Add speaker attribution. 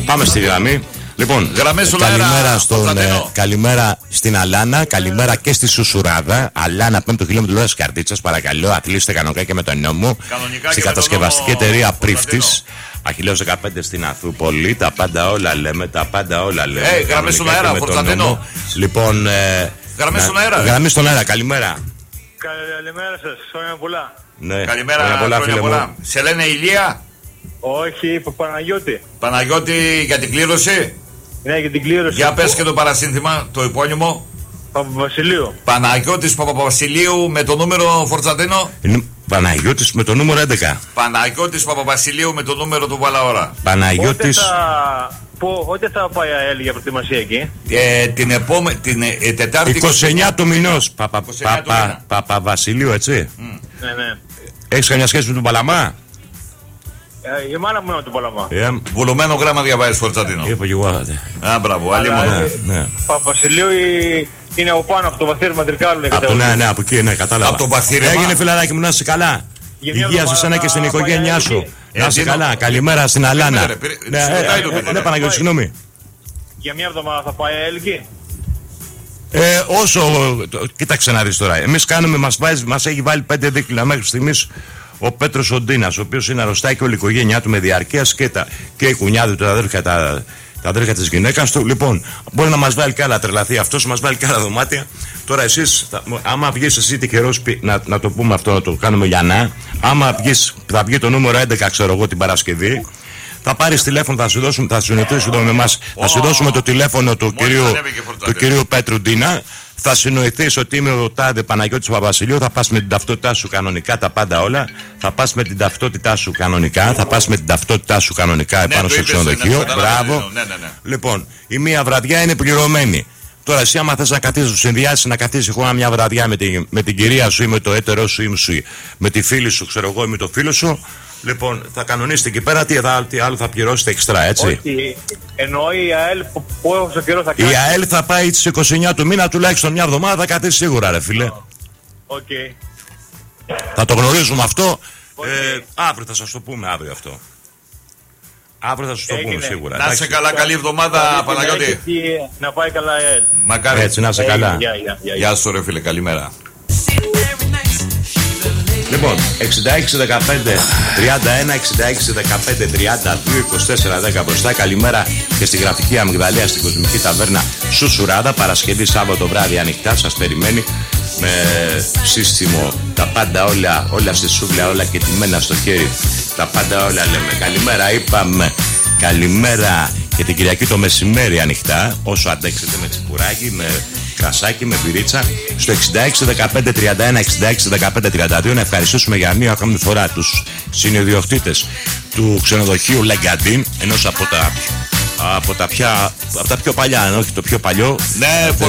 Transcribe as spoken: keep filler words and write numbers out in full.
Speaker 1: Πάμε στη γραμμή. Λοιπόν, καλημέρα, στον, ε, καλημέρα στην Αλάνα, καλημέρα και στη Σουσουράδα. Αλάνα, πέμπτο χιλιόμετρο της Καρδίτσας, παρακαλώ, αθλήστε κανονικά και με τον νόμο. Στην κατασκευαστική εταιρεία Πρίφτης, Αχιλλέος δεκαπέντε στην Αθούπολη. Τα πάντα όλα λέμε, τα πάντα όλα λέμε.
Speaker 2: Ε, hey, γραμμή στον αέρα, Φορτζαντίνο.
Speaker 1: Λοιπόν, ε,
Speaker 2: γραμμή στον αέρα.
Speaker 1: Γραμμή στον αέρα, καλημέρα.
Speaker 3: Καλημέρα σας, χρόνια πολλά.
Speaker 1: Ναι,
Speaker 2: καλημέρα, χρόνια πολλά, χρόνια πολλά. Σε λένε Ηλία?
Speaker 3: Όχι, Παναγιώτη.
Speaker 2: Παναγιώτη, για την κλήρωση.
Speaker 3: Ναι, για την κλήρωση.
Speaker 2: Για πες και το παρασύνθημα, το επώνυμο.
Speaker 3: Παπαβασιλείου.
Speaker 2: Παναγιώτης Παπαβασιλείου με το νούμερο, Φορτζαντίνο.
Speaker 1: Παναγιώτης με το νούμερο έντεκα.
Speaker 2: Παναγιώτης Παπαβασιλείου με το νούμερο του Παλαώρα.
Speaker 1: Παναγιώτης.
Speaker 3: Πότε θα πάει η ΑΕΛ για προετοιμασία εκεί?
Speaker 2: Ε, την επόμενη, την ε, Τετάρτη.
Speaker 1: είκοσι εννιά του μηνός. Παπαβασιλείου, έτσι.
Speaker 2: Mm.
Speaker 3: Ναι, ναι.
Speaker 1: Έχεις καμιά σχέση με τον Παλαμά?
Speaker 3: Ε, η μάνα μου είναι του Παλαμά.
Speaker 1: Ε,
Speaker 2: Βουλωμένο γράμμα διαβάζεις, Φορτζαντίνο.
Speaker 1: Είπα και εγώ.
Speaker 2: Α, μπράβο, άλλη μόνο.
Speaker 1: Ναι.
Speaker 3: Παπαβασιλείου είναι από πάνω, από το Βαθύρμα Τρικάλου.
Speaker 1: Ναι, ναι, από εκεί, ναι, κατάλαβα.
Speaker 2: Από το Βαθύρμα.
Speaker 1: Έγινε, φιλαράκι μου, να είσαι καλά. Υγεία σε σένα και στην οικογένειά σου. Να είσαι καλά. Καλημέρα στην Αλάνα. Ναι, Παναγιώτη, συγγνώμη.
Speaker 3: Για μια εβδομάδα θα πάει η ΑΕΛ εκεί.
Speaker 1: Ε, όσο. Κοίταξε να δεις τώρα. Εμείς κάνουμε, μας, βάζει, μας έχει βάλει πέντε δίκτυλα μέχρι στιγμής ο Πέτρος ο Ντίνας, ο οποίος είναι αρρωστά και όλη η οικογένειά του με διαρκείας και, τα, και η κουνιά του, τα αδέρφια, τα, τα αδέρφια της γυναίκας του. Λοιπόν, μπορεί να μας βάλει κι άλλα τρελαθεί αυτός, μας βάλει κι άλλα δωμάτια. Τώρα εσείς, θα, άμα βγεις εσύ τυχερός, να, να το πούμε αυτό, να το κάνουμε για να. Άμα βγεις, θα βγει το νούμερο έντεκα, ξέρω εγώ, την Παρασκευή. Θα πάρεις τηλέφωνο, θα σου δώσουμε, θα συνοηθείς εδώ με εμάς, oh. θα σου δώσουμε το τηλέφωνο του κυρίου, του κυρίου Πέτρου Ντίνα. Θα συνοηθείς ότι είμαι ο τάδε Παναγιώτης Παπαβασιλείου. Θα πας με την ταυτότητά σου κανονικά, τα πάντα όλα. Θα πας με την ταυτότητά σου κανονικά. Θα πας με την ταυτότητά σου κανονικά επάνω ναι, στο ξενοδοχείο. Ναι, μπράβο. Ναι, ναι, ναι. Λοιπόν, η μία βραδιά είναι πληρωμένη. Τώρα, εσύ, άμα θες να καθίσεις, να συνδυάσεις, να καθίσεις εγώ μια βραδιά με την, με την κυρία σου ή με το έτερό σου ή με τη φίλη σου, ξέρω εγώ, ή με το φίλο σου. Λοιπόν, θα κανονίσετε εκεί πέρα, τι, θα, τι άλλο θα πληρώσετε εξτρά, έτσι.
Speaker 3: Όχι, εννοεί η ΑΕΛ πόσο καιρό θα κάνει.
Speaker 1: Η ΑΕΛ θα πάει στις είκοσι εννιά του μήνα, τουλάχιστον μια εβδομάδα, θα καθίσει σίγουρα, ρε φίλε.
Speaker 3: Okay.
Speaker 1: Θα το γνωρίζουμε αυτό. Okay. Ε, αύριο θα σας το πούμε, αύριο αυτό. Αύριο θα σας το Έγινε. πούμε σίγουρα.
Speaker 2: Να είσαι καλά, καλή εβδομάδα, Παναγιώτη.
Speaker 3: Να πάει καλά η ΑΕΛ.
Speaker 2: Μακάρι.
Speaker 1: Έτσι, να είσαι καλά.
Speaker 2: Γεια σου, ρε φίλε, καλημέρα.
Speaker 1: Λοιπόν, εξήντα έξι δεκαπέντε τριάντα ένα, εξήντα έξι δεκαπέντε τριάντα δύο είκοσι τέσσερα δέκα μπροστά. Καλημέρα και στη γραφική Αμυγδαλία στην Κοσμική Ταβέρνα Σουσουράδα. Παρασκευή, Σάββατο βράδυ ανοιχτά. Σας περιμένει με σύστημο. Τα πάντα όλα, όλα στη σούβλα, όλα και τιμένα στο χέρι. Τα πάντα όλα λέμε. Καλημέρα, είπαμε. Καλημέρα και την Κυριακή το μεσημέρι ανοιχτά. Όσο αντέξετε με τσικουράκι, με κρασάκι, με πυρίτσα. Στο εξήντα έξι δεκαπέντε τριάντα ένα, εξήντα έξι δεκαπέντε τριάντα δύο. Να ευχαριστήσουμε για μία ακόμη φορά τους συνειδιοκτήτες του ξενοδοχείου Λεγκαντίν, ενός από τα, από τα, πια, από τα πιο παλιά, αν όχι το πιο παλιό.
Speaker 2: Ναι,